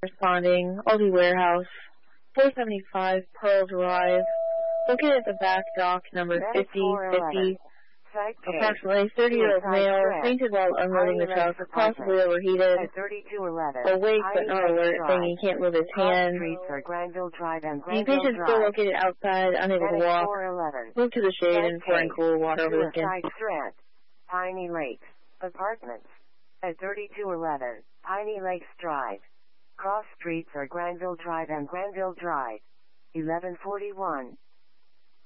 Responding, Aldi Warehouse, 475 Pearl Drive, located at the back dock, number 5050. Approximately 30-year-old male fainted while unloading the truck, possibly overheated. Awake but not alert, saying he can't move his hands. The patient still located outside, unable to walk. Move to the shade and pouring cool water over the skin. Piney Lakes Apartments at 3211 Piney Lakes Drive. Cross streets are Granville Drive and Granville Drive. 1141.